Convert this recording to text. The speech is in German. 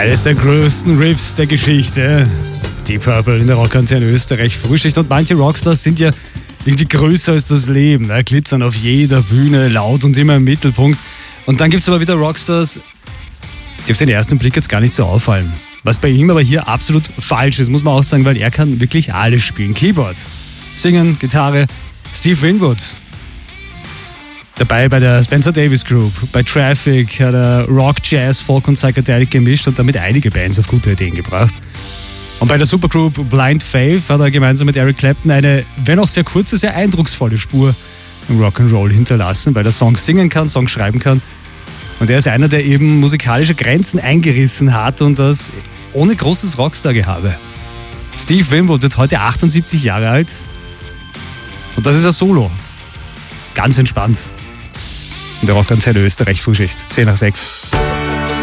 Eines der größten Riffs der Geschichte. Deep Purple in der Rockantenne Österreich Frühschicht. Und manche Rockstars sind ja irgendwie größer als das Leben. Glitzern auf jeder Bühne, laut und immer im Mittelpunkt. Und dann gibt es aber wieder Rockstars, die auf den ersten Blick jetzt gar nicht so auffallen. Was bei ihm aber hier absolut falsch ist, muss man auch sagen, weil er kann wirklich alles spielen. Keyboard, Singen, Gitarre. Steve Winwood. Dabei bei der Spencer Davis Group, bei Traffic hat er Rock, Jazz, Folk und Psychedelic gemischt und damit einige Bands auf gute Ideen gebracht. Und bei der Supergroup Blind Faith hat er gemeinsam mit Eric Clapton eine, wenn auch sehr kurze, sehr eindrucksvolle Spur im Rock'n'Roll hinterlassen, weil er Songs singen kann, Songs schreiben kann. Und er ist einer, der eben musikalische Grenzen eingerissen hat und das ohne großes Rockstar-Gehabe. Steve Winwood wird heute 78 Jahre alt und das ist ein Solo. Ganz entspannt. In der Rockantenne Österreich Frühschicht, 10 nach 6.